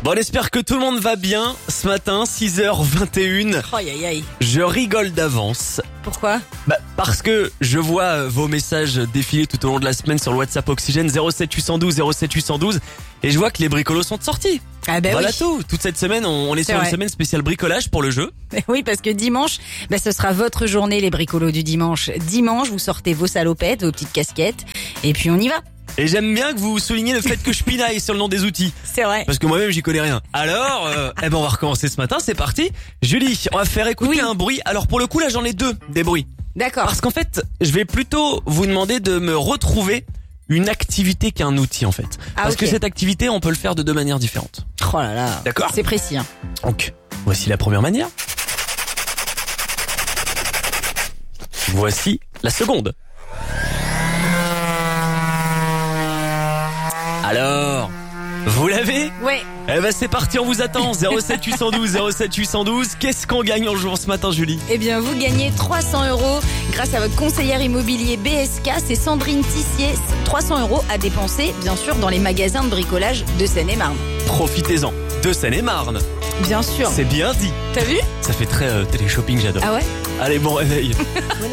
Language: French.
Bon, on espère que tout le monde va bien. Ce matin, 6h21. Aïe aïe aïe. Je rigole d'avance. Pourquoi? Parce que je vois vos messages défiler tout au long de la semaine sur le WhatsApp Oxygène 07 812 07 812 et je vois que les bricolos sont sortis. Ah ben Voilà oui. tout. Toute cette semaine, on est sur vrai. une semaine spéciale bricolage pour le jeu. Oui, parce que dimanche, ce sera votre journée, les bricolos du dimanche. Dimanche, vous sortez vos salopettes, vos petites casquettes, et puis on y va. Et j'aime bien que vous souligniez le fait que je pinaille sur le nom des outils. C'est vrai. Parce que moi-même, j'y connais rien. Alors, on va recommencer ce matin, c'est parti. Julie, on va faire écouter un bruit. Alors pour le coup, là, j'en ai deux, des bruits. D'accord. Parce qu'en fait, je vais plutôt vous demander de me retrouver une activité qu'un outil, en fait. Parce que cette activité, on peut le faire de deux manières différentes. Oh là là. D'accord. C'est précis, hein. Donc, voici la première manière. Voici la seconde. Alors, vous l'avez ? Ouais. Eh ben c'est parti, on vous attend. 07 812 07 812. Qu'est-ce qu'on gagne en jouant ce matin, Julie ? Eh bien, vous gagnez 300 € grâce à votre conseillère immobilier BSK. C'est Sandrine Tissier. 300 € à dépenser, bien sûr, dans les magasins de bricolage de Seine-et-Marne. Profitez-en. De Seine-et-Marne. Bien sûr. C'est bien dit. T'as vu? Ça fait très télé-shopping, j'adore. Ah ouais? Allez, bon réveil.